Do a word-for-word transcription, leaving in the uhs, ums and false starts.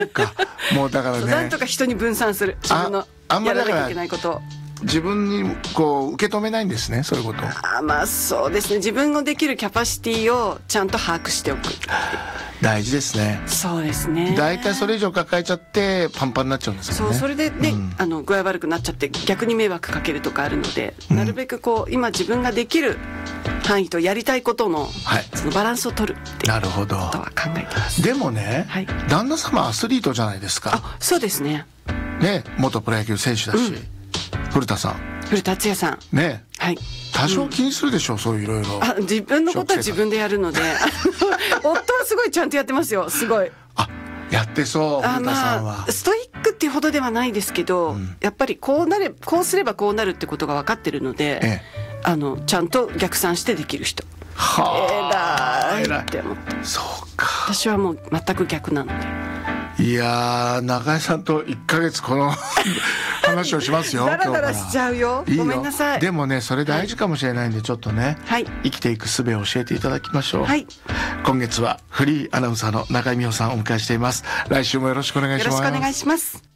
かもうだからね、 なんとか人に分散する、自分のあんまりだからやらなきゃいけないことを自分にこう受け止めないんですね、そういうことを。 あまあそうですね、自分のできるキャパシティをちゃんと把握しておく。 大事ですね。 そうですね。 大体それ以上抱えちゃってパンパンになっちゃうんですよね。 そう、それでね、 うん、 あの具合悪くなっちゃって逆に迷惑かけるとかあるので、 うん、 なるべくこう今自分ができる範囲とやりたいことの、 はい、 そのバランスを取るっていうことは考えてます。 でもね、はい、旦那様アスリートじゃないですか。 あ、そうですね。 ね、元プロ野球選手だし、うん、古田さん、 古田敦也さんね、 はい、 多少気にするでしょう、うん、そういういろいろ。 あ、自分のことは自分でやるので夫はすごいちゃんとやってますよ、すごい。あ、 やってそう、古田さんは。 まあ、ストイックっていうほどではないですけど、うん、やっぱりこうなれこうすればこうなるってことが分かってるので、ええ、あのちゃんと逆算してできる人。はあ、偉いって思って。 そうか。 私はもう全く逆なので。 いやー、中井さんといっかげつこの話をしますよ。 ダラダラしちゃうよ。 いいよ、 ごめんなさい。 でもね、それ大事かもしれないんで、ちょっとね、はい、生きていく術を教えていただきましょう。はい、今月はフリーアナウンサーの中井美穂さんをお迎えしています。来週もよろしくお願いします。 よろしくお願いします。